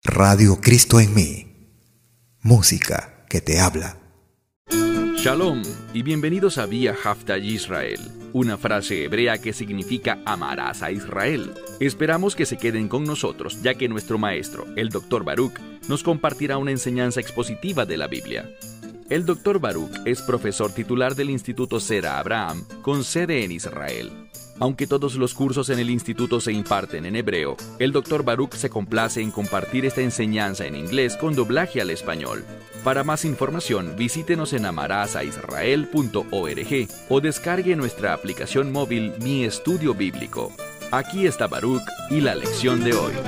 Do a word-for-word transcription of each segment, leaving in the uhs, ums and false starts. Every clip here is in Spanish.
Radio Cristo en mí. Música que te habla. Shalom y bienvenidos a Vía Haftaj Israel, una frase hebrea que significa amarás a Israel. Esperamos que se queden con nosotros, ya que nuestro maestro, el doctor Baruch, nos compartirá una enseñanza expositiva de la Biblia. El doctor Baruch es profesor titular del Instituto Zera Abraham, con sede en Israel. Aunque todos los cursos en el instituto se imparten en hebreo, el doctor Baruch se complace en compartir esta enseñanza en inglés con doblaje al español. Para más información, visítenos en amarasaisrael punto org o descargue nuestra aplicación móvil Mi Estudio Bíblico. Aquí está Baruch y la lección de hoy.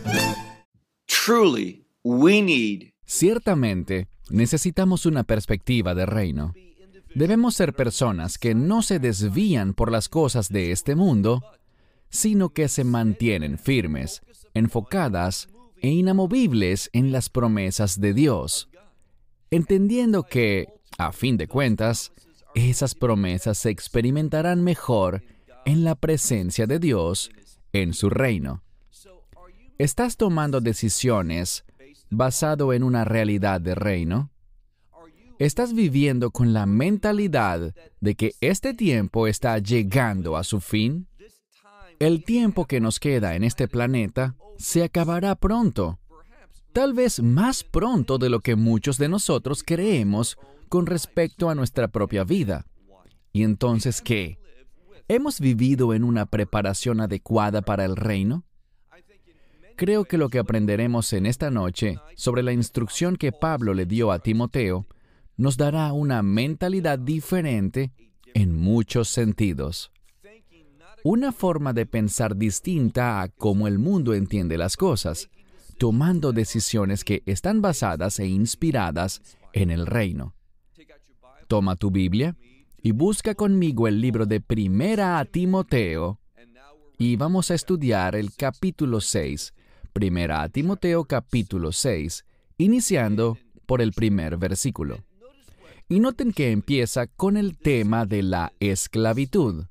Truly, we need. Ciertamente, necesitamos una perspectiva de reino. Debemos ser personas que no se desvían por las cosas de este mundo, sino que se mantienen firmes, enfocadas e inamovibles en las promesas de Dios, entendiendo que, a fin de cuentas, esas promesas se experimentarán mejor en la presencia de Dios en su reino. ¿Estás tomando decisiones basado en una realidad de reino? ¿Estás viviendo con la mentalidad de que este tiempo está llegando a su fin? El tiempo que nos queda en este planeta se acabará pronto, tal vez más pronto de lo que muchos de nosotros creemos con respecto a nuestra propia vida. ¿Y entonces qué? ¿Hemos vivido en una preparación adecuada para el reino? Creo que lo que aprenderemos en esta noche sobre la instrucción que Pablo le dio a Timoteo nos dará una mentalidad diferente en muchos sentidos. Una forma de pensar distinta a cómo el mundo entiende las cosas, tomando decisiones que están basadas e inspiradas en el reino. Toma tu Biblia y busca conmigo el libro de Primera a Timoteo y vamos a estudiar el capítulo seis. Primera a Timoteo capítulo seis, iniciando por el primer versículo. Y noten que empieza con el tema de la esclavitud.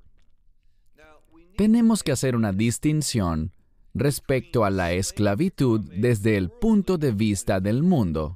Tenemos que hacer una distinción respecto a la esclavitud desde el punto de vista del mundo.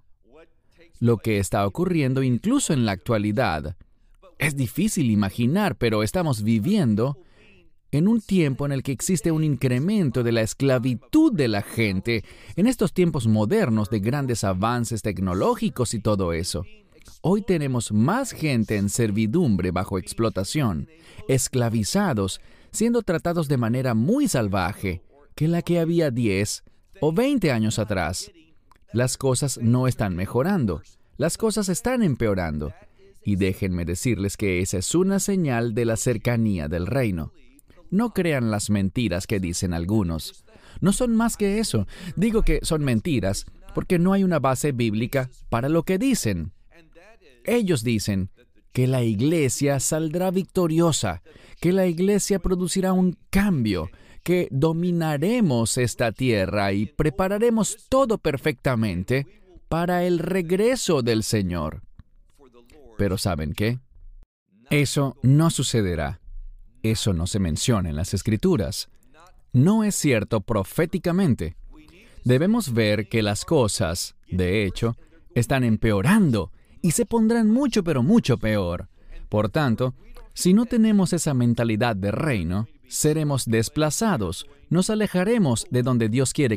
Lo que está ocurriendo incluso en la actualidad. Es difícil imaginar, pero estamos viviendo en un tiempo en el que existe un incremento de la esclavitud de la gente, en estos tiempos modernos de grandes avances tecnológicos y todo eso. Hoy tenemos más gente en servidumbre bajo explotación, esclavizados, siendo tratados de manera muy salvaje, que la que había diez o veinte años atrás. Las cosas no están mejorando, las cosas están empeorando. Y déjenme decirles que esa es una señal de la cercanía del reino. No crean las mentiras que dicen algunos. No son más que eso. Digo que son mentiras porque no hay una base bíblica para lo que dicen. Ellos dicen que la iglesia saldrá victoriosa, que la iglesia producirá un cambio, que dominaremos esta tierra y prepararemos todo perfectamente para el regreso del Señor. Pero ¿saben qué? Eso no sucederá. Eso no se menciona en las Escrituras. No es cierto proféticamente. Debemos ver que las cosas, de hecho, están empeorando y se pondrán mucho pero mucho peor. Por tanto, si no tenemos esa mentalidad de reino, seremos desplazados, nos alejaremos de donde Dios quiere